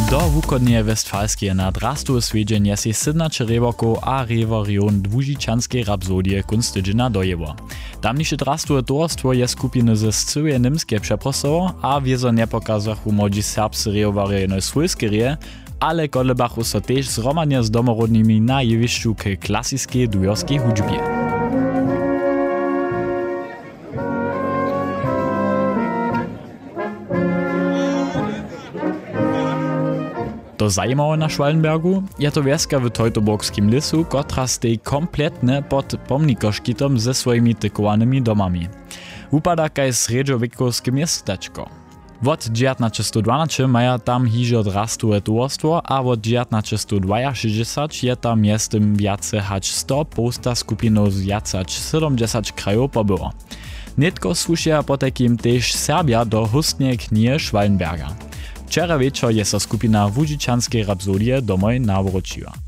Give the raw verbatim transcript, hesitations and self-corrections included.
Do wukodnie westfalskie na drastu swiedźenie si sednače rewokov a reworion dwužičanskej rapsodie kunstydźina dojewo. Tamniše drastuje towarstwo je skupiny ze scyłe nimskie przeprosowo a wiezo nie pokazachu modzi serbscy reworijone swojskie, ale kolebachu so tež zromadnie z domorodnymi na jewišću k klasiskiej dujorskiej hudźbie. To zajímawe na Schwallenbergu je to wieska w Teutoburgskim lesu, kotra stej kompletne pod pomnikoškitom ze swoimi tykowanymi domami. Upada kaj srednjowekowskie miasteczko. Od dziewiętnaście dwanaście maja tam hižo drastuje towarstwo, a od dziewiętnaście šestdesiat je tam miestem viace hać sto posta skupinów z viacać siedemdziesiąt krajów pobyło. Netko słušia potekim tež Serbia do hustnie knie Schwallenberga. Wczoraj wieczor je so skupina Łužičanskej rapsodie domoj nawróciła.